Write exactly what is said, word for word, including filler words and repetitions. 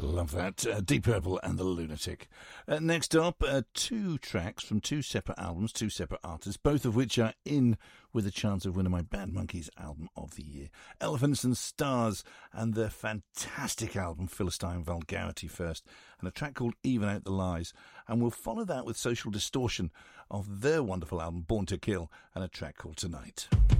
Love that. Uh, Deep Purple and The Lunatic. Uh, next up, uh, two tracks from two separate albums, two separate artists, both of which are in with a chance of winning my Bad Monkeys Album of the Year. Elephants and Stars and their fantastic album Philistine Vulgarity first, and a track called Even Out the Lies. And we'll follow that with Social Distortion of their wonderful album Born to Kill and a track called Tonight.